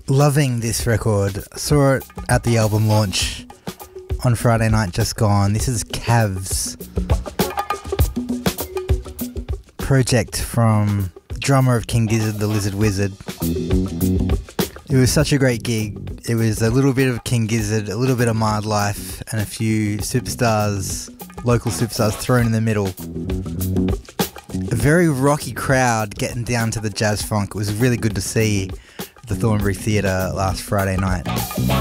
Loving this record. Saw it at the album launch on Friday night just gone. This is Cavs, project from drummer of King Gizzard, the Lizard Wizard. It was such a great gig. It was a little bit of King Gizzard, a little bit of Mild Life, and a few superstars, local superstars thrown in the middle. A very rocky crowd getting down to the jazz funk. It was really good to see at the Thornbury Theatre last Friday night.